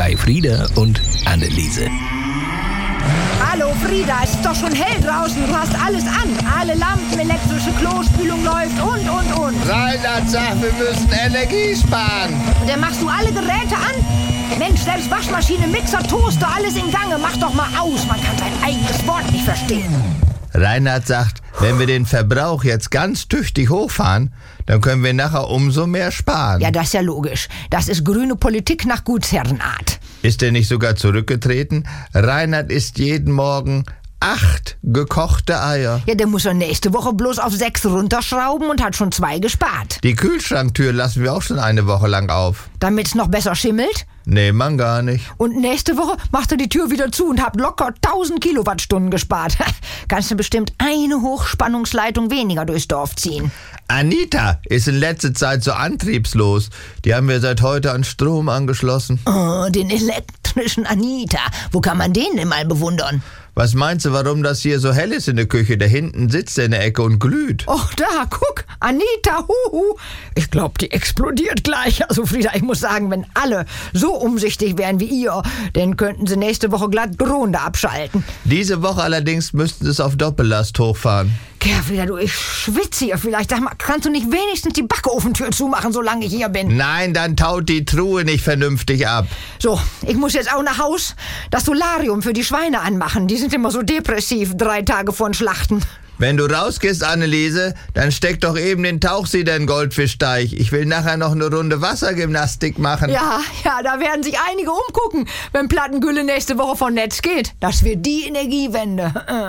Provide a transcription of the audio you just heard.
bei Frieda und Anneliese. Hallo Frieda, es ist doch schon hell draußen. Du hast alles an. Alle Lampen, elektrische Klospülung läuft und. Reinhard sagt, wir müssen Energie sparen. Und dann machst du alle Geräte an? Mensch, selbst Waschmaschine, Mixer, Toaster, alles in Gange. Mach doch mal aus, man kann sein eigenes Wort nicht verstehen. Reinhard sagt, wenn wir den Verbrauch jetzt ganz tüchtig hochfahren, dann können wir nachher umso mehr sparen. Ja, das ist ja logisch. Das ist grüne Politik nach Gutsherrenart. Ist er nicht sogar zurückgetreten? Reinhard isst jeden Morgen 8 gekochte Eier. Ja, der muss er nächste Woche bloß auf 6 runterschrauben und hat schon 2 gespart. Die Kühlschranktür lassen wir auch schon eine Woche lang auf. Damit's noch besser schimmelt? Nee, man gar nicht. Und nächste Woche macht er die Tür wieder zu und habt locker 1000 Kilowattstunden gespart. Kannst du bestimmt eine Hochspannungsleitung weniger durchs Dorf ziehen. Anita ist in letzter Zeit so antriebslos. Die haben wir seit heute an Strom angeschlossen. Oh, den elektrischen Anita. Wo kann man den denn mal bewundern? Was meinst du, warum das hier so hell ist in der Küche? Da hinten sitzt er in der Ecke und glüht. Oh, da, guck, Anita, huhu. Ich glaube, die explodiert gleich. Also Frieda, ich muss sagen, wenn alle so umsichtig wären wie ihr, dann könnten sie nächste Woche glatt drohende abschalten. Diese Woche allerdings müssten sie es auf Doppellast hochfahren. Ja, Frieda, du, ich schwitze hier vielleicht. Sag mal, kannst du nicht wenigstens die Backofentür zumachen, solange ich hier bin? Nein, dann taut die Truhe nicht vernünftig ab. So, ich muss jetzt auch nach Haus das Solarium für die Schweine anmachen. Die sind immer so depressiv, 3 Tage vor den Schlachten. Wenn du rausgehst, Anneliese, dann steck doch eben den Tauchsieder in den Goldfischteich. Ich will nachher noch eine Runde Wassergymnastik machen. Ja, da werden sich einige umgucken, wenn Plattengülle nächste Woche vom Netz geht. Das wird die Energiewende.